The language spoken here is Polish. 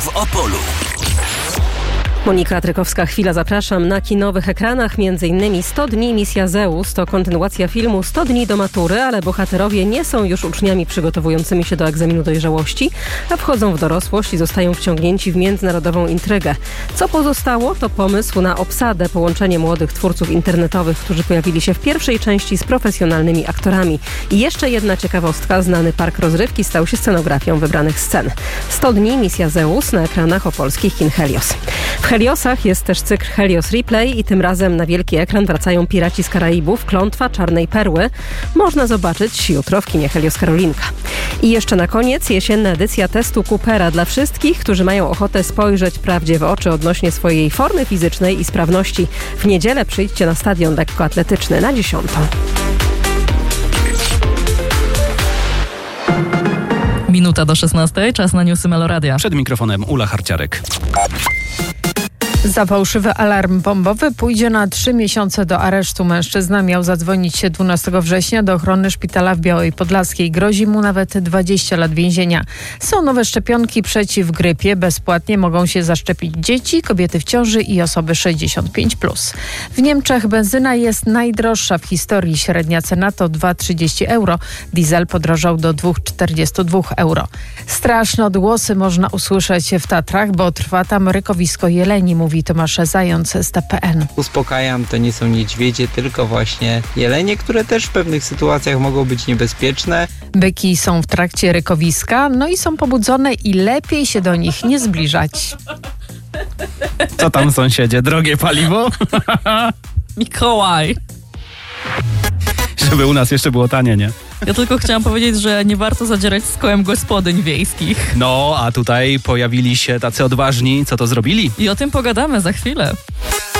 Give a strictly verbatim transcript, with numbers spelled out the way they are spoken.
w Opolu. Monika Trykowska, chwila, zapraszam. Na kinowych ekranach między innymi sto dni Misja Zeus to kontynuacja filmu sto dni do matury, ale bohaterowie nie są już uczniami przygotowującymi się do egzaminu dojrzałości, a wchodzą w dorosłość i zostają wciągnięci w międzynarodową intrygę. Co pozostało, to pomysł na obsadę, połączenie młodych twórców internetowych, którzy pojawili się w pierwszej części z profesjonalnymi aktorami. I jeszcze jedna ciekawostka, znany park rozrywki stał się scenografią wybranych scen. sto dni Misja Zeus na ekranach opolskich kin Helios. W Heliosach jest też cykl Helios Replay i tym razem na wielki ekran wracają Piraci z Karaibów, Klątwa Czarnej Perły. Można zobaczyć jutro w kinie Helios Karolinka. I jeszcze na koniec jesienna edycja testu Coopera dla wszystkich, którzy mają ochotę spojrzeć prawdzie w oczy odnośnie swojej formy fizycznej i sprawności. W niedzielę przyjdźcie na stadion lekkoatletyczny na dziesiątą. Minuta do szesnastej, czas na newsy Meloradia. Przed mikrofonem Ula Harciarek. Za fałszywy alarm bombowy pójdzie na trzy miesiące do aresztu. Mężczyzna miał zadzwonić się dwunastego września do ochrony szpitala w Białej Podlaskiej. Grozi mu nawet dwadzieścia lat więzienia. Są nowe szczepionki przeciw grypie. Bezpłatnie mogą się zaszczepić dzieci, kobiety w ciąży i osoby sześćdziesiąt pięć plus. W Niemczech benzyna jest najdroższa w historii. Średnia cena to dwa przecinek trzydzieści euro. Diesel podrożał do dwa przecinek czterdzieści dwa euro. Straszne odgłosy można usłyszeć w Tatrach, bo trwa tam rykowisko jeleni, mówi Tomasz Zając z T P N. Uspokajam, to nie są niedźwiedzie, tylko właśnie jelenie, które też w pewnych sytuacjach mogą być niebezpieczne. Byki są w trakcie rykowiska, no i są pobudzone i lepiej się do nich nie zbliżać. Co tam, sąsiedzie? Drogie paliwo? Mikołaj. Żeby u nas jeszcze było tanie, nie? Ja tylko chciałam powiedzieć, że nie warto zadzierać z kołem gospodyń wiejskich. No, a tutaj pojawili się tacy odważni, co to zrobili? I o tym pogadamy za chwilę.